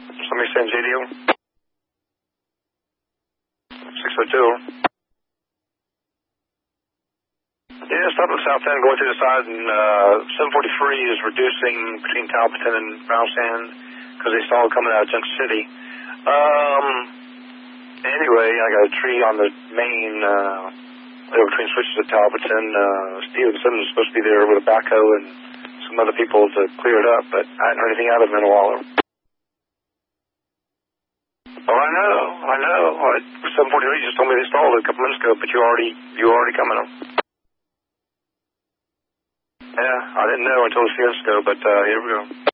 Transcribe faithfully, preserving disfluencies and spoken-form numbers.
Somebody saying J D O? six oh two. Yeah, stop at the south end, going through the side, and uh, seven forty-three is reducing between Talbotton and Brown Sand because they saw it coming out of Junction City. Um, anyway, I got a tree on the main, uh, there between switches at Talbotton. Uh, Steven Simmons was supposed to be there with a backhoe and some other people to clear it up, but I hadn't heard anything out of him in a while. Oh, I know, I know. seven forty-three just told me they stalled it a couple minutes ago, but you already, you were already coming up. Yeah, I didn't know until a few minutes ago, but uh, here we go.